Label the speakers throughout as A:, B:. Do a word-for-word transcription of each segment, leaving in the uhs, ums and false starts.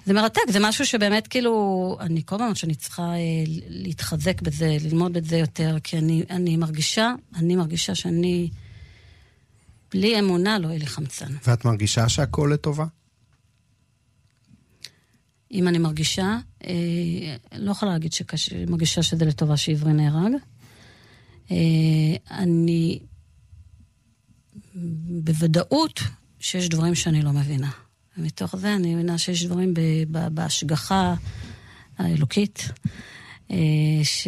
A: זה מרתק, זה משהו שבאמת כאילו, אני כל פעם שאני צריכה אה, להתחזק בזה, ללמוד בזה יותר, כי אני, אני מרגישה, אני מרגישה שאני, בלי אמונה לא יהיה לי חמצן.
B: ואת מרגישה שהכל לטובה?
A: אם אני מרגישה, אה, לא יכולה להגיד שאני מרגישה שזה לטובה שעברי נהרג. אה, אני, בוודאות, שיש דברים שאני לא מבינה. ומתוך זה אני מבינה שיש דברים ב, ב, בהשגחה האלוקית, אה, ש,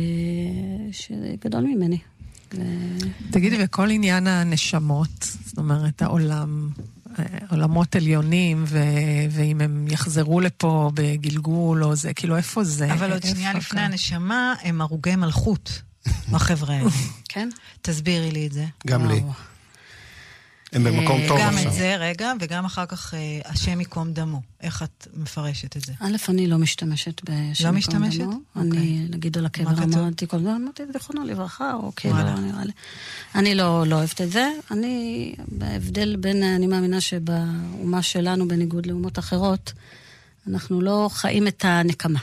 A: שגדול ממני. ו...
C: תגידי, וכל עניין הנשמות, זאת אומרת, העולם, עולמות עליונים, ו... ואם הם יחזרו לפה בגלגול או זה, כאילו איפה זה?
D: אבל עוד שנייה לפני הנשמה, הם הרוגי מלכות, החבר'ה האלה.
A: כן?
D: תסבירי לי את זה.
B: גם לי. הם במקום טוב עכשיו.
D: גם את זה רגע, וגם אחר כך השם יקום דמו. איך את מפרשת את זה?
A: א', אני לא משתמשת בשם יקום דמו. אני, נגיד על הקבר, אמרתי כל דבר, אמרתי, זכרונו לברכה, או כאילו, נראה לי. אני לא אוהבת את זה. אני, בהבדל בין, אני מאמינה שבאומה שלנו, בניגוד לאומות אחרות, אנחנו לא חיים את הנקמה.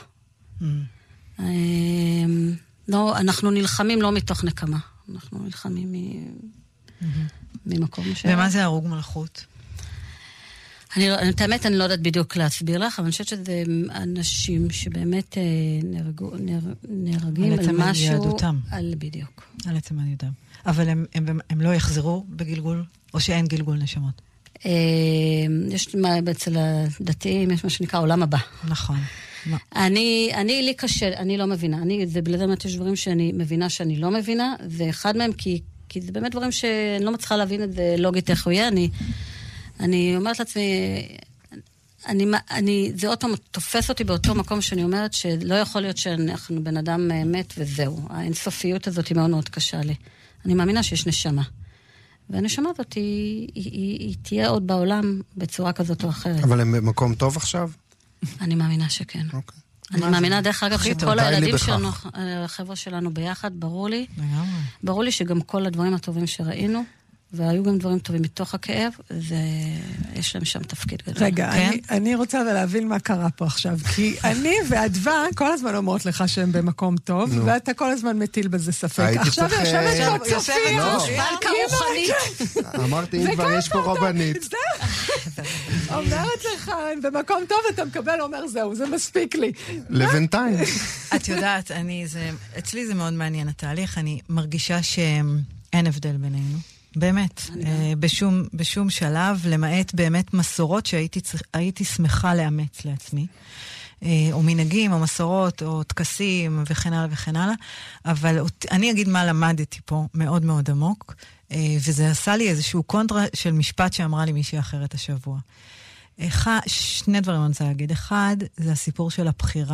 A: לא, אנחנו נלחמים לא מתוך נקמה. אנחנו נלחמים מ... ממקום ש...
D: ומה זה הרוג מלכות?
A: אני, את האמת, אני לא יודעת בדיוק להסביר לך, אבל אני חושבת שזה אנשים שבאמת נהרגו, נהרגים על משהו... על עצם יהדותם. על בדיוק.
D: על עצם יהדותם. אבל הם, הם, הם לא יחזרו בגלגול? או שאין גלגול נשמות?
A: יש אצל הדתיים, יש מה שנקרא עולם הבא.
D: נכון.
A: אני, אני, לי קשה, אני לא מבינה. אני, זה בלעדימת יש דברים שאני מבינה שאני לא מבינה, ואחד מהם כי... כי זה באמת דברים שאני לא מצליחה להבין את זה לוגית איך הוא יהיה. אני, אני אומרת לעצמי, אני, אני, זה עוד פעם תופס אותי באותו מקום שאני אומרת שלא יכול להיות שאנחנו בן אדם מת וזהו. האינסופיות הזאת היא מאוד מאוד קשה לי. אני מאמינה שיש נשמה. והנשמה הזאת היא, היא, היא, היא תהיה עוד בעולם בצורה כזאת או אחרת.
B: אבל הם במקום טוב עכשיו?
A: אני מאמינה שכן.
B: אוקיי.
A: אני מאמינה דרך אגב שכל הילדים שלנו, החבר'ה שלנו ביחד, ברור לי, ברור לי שגם כל הדברים הטובים שראינו, והיו גם דברים טובים מתוך הכאב, ויש להם שם תפקיד גדול.
C: רגע, אני רוצה להבין מה קרה פה עכשיו, כי אני ואדווה כל הזמן אומרות לך שהם במקום טוב, ואתה כל הזמן מטיל בזה ספק. עכשיו יושבת פה צופיה,
A: בלקה רוחנית.
B: אמרתי, אם כבר יש פה רבנית.
C: אומרת לך, במקום טוב אתה מקבל, אומר זהו, זה מספיק לי.
B: לבינתיים.
D: את יודעת, אצלי זה מאוד מעניין התהליך, אני מרגישה שאין הבדל בינינו. באמת, בשום, בשום שלב, למעט באמת מסורות שהייתי הייתי שמחה לאמץ לעצמי, או מנהגים, או מסורות, או תקסים, וכן הלאה וכן הלאה, אבל אני אגיד מה למדתי פה, מאוד מאוד עמוק, וזה עשה לי איזשהו קונטרה של משפט שאמרה לי מישהי אחרת השבוע. אחד, שני דברים אני רוצה להגיד. אחד, זה הסיפור של הבחירה.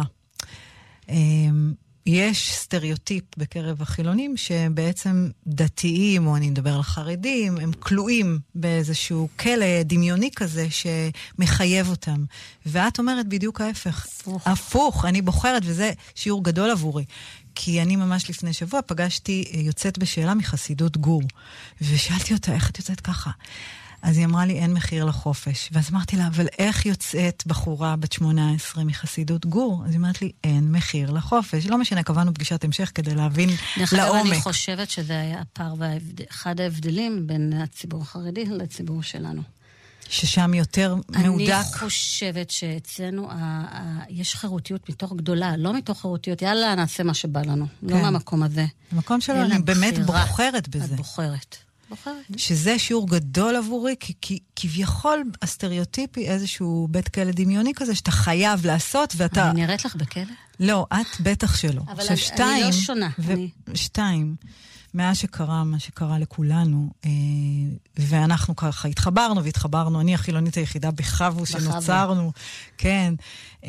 D: יש סטריאוטיפ בקרב החילונים שבעצם דתיים, או אני מדבר על חרדים, הם כלואים באיזשהו כלא דמיוני כזה שמחייב אותם. ואת אומרת בדיוק ההפך. הפוך. הפוך, אני בוחרת, וזה שיעור גדול עבורי. כי אני ממש לפני שבוע פגשתי יוצאת בשאלה מחסידות גור. ושאלתי אותה, איך את יוצאת ככה? אז היא אמרה לי, אין מחיר לחופש. ואז אמרתי לה, אבל איך יוצאת בחורה בת שמונה עשרה מחסידות גור? אז היא אמרת לי, אין מחיר לחופש. לא משנה, קבענו פגישת המשך כדי להבין לעומק.
A: אני חושבת שזה היה הפער ואחד ההבדלים בין הציבור החרדי לציבור שלנו.
D: ששם יותר מהודק.
A: אני חושבת שאצלנו יש חירותיות מתוך גדולה, לא מתוך חירותיות, יאללה, נעשה מה שבא לנו. לא מהמקום הזה.
D: המקום שלנו, אני באמת בוחרת בזה.
A: את בוחרת.
D: שזה שיעור גדול עבורי, כי, כי כביכול הסטריאוטיפי איזשהו בית כלא דמיוני כזה, שאתה חייב לעשות, ואתה...
A: אני נראית לך בכלא?
D: לא, את בטח שלא.
A: אבל אני לא שונה.
D: ו... אני... שתיים, מאז שקרה מה שקרה לכולנו, אה, ואנחנו ככה התחברנו והתחברנו, אני החילונית היחידה בחבו שנוצרנו, כן, אה,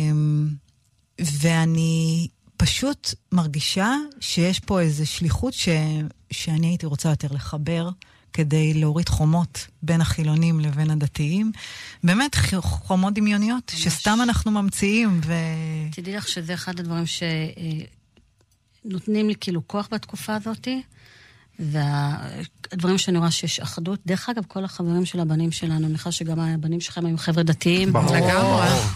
D: ואני... פשוט מרגישה שיש פה איזו שליחות ש... שאני הייתי רוצה יותר לחבר כדי להוריד חומות בין החילונים לבין הדתיים. באמת חומות דמיוניות ממש. שסתם אנחנו ממציאים. ו...
A: תדעי לך שזה אחד הדברים שנותנים לי כאילו כוח בתקופה הזאת, והדברים שאני רואה שיש אחדות. דרך אגב, כל החברים של הבנים שלנו, אני חושב שגם הבנים שלכם היו חבר'ה דתיים.
B: ברור.